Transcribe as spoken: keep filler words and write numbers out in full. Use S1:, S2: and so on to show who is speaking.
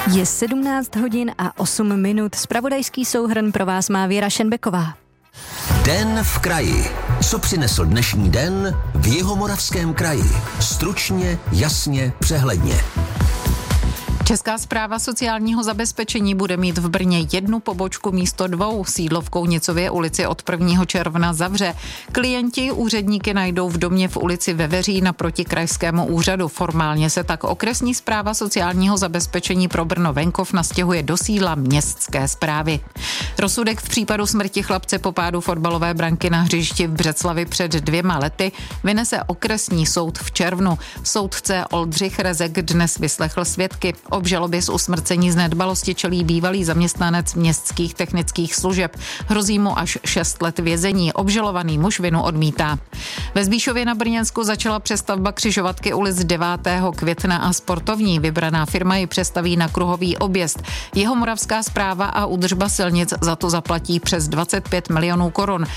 S1: Je sedmnáct hodin a osm minut. Zpravodajský souhrn pro vás má Věra Šenbeková.
S2: Den v kraji. Co přinesl dnešní den v Jihomoravském kraji? Stručně, jasně, přehledně.
S3: Česká správa sociálního zabezpečení bude mít v Brně jednu pobočku místo dvou. Sídlo v Kounicově ulici od prvního června zavře. Klienti úředníky najdou v domě v ulici Veveří naproti krajskému úřadu. Formálně se tak okresní správa sociálního zabezpečení pro Brno venkov nastěhuje do sídla městské správy. Rozsudek v případu smrti chlapce po pádu fotbalové branky na hřišti v Břeclavi před dvěma lety vynese okresní soud v červnu. Soudce Oldřich Rezek dnes vyslechl svědky. Obžalobě z usmrcení z nedbalosti čelí bývalý zaměstnanec městských technických služeb. Hrozí mu až šest let vězení. Obžalovaný muž vinu odmítá. Ve Zbíšově na Brněnsku začala přestavba křižovatky ulic devátého května a sportovní. Vybraná firma ji přestaví na kruhový objezd. Jihomoravská správa a údržba silnic za to zaplatí přes dvacet pět milionů korun.